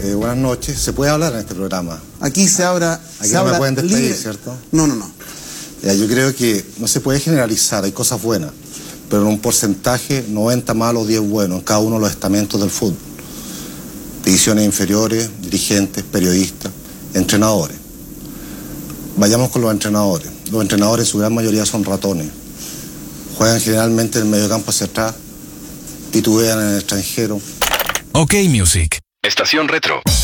buenas noches. ¿Se puede hablar en este programa? Aquí se habla. Aquí no me pueden despedir, libre. ¿Cierto? No. Yo creo que no se puede generalizar, hay cosas buenas, pero en un porcentaje 90 malos, 10 buenos en cada uno de los estamentos del fútbol. Divisiones inferiores, dirigentes, periodistas, entrenadores. Vayamos con los entrenadores. Los entrenadores en su gran mayoría son ratones. Juegan generalmente en el mediocampo hacia atrás, titubean en el extranjero. OK Music. Estación Retro.